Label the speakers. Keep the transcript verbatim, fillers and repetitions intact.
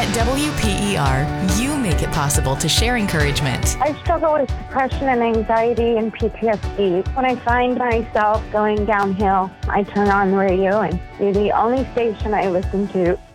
Speaker 1: At W P E R, you make it possible to share encouragement.
Speaker 2: I struggle with depression and anxiety and P T S D. When I find myself going downhill, I turn on the radio and you're the only station I listen to.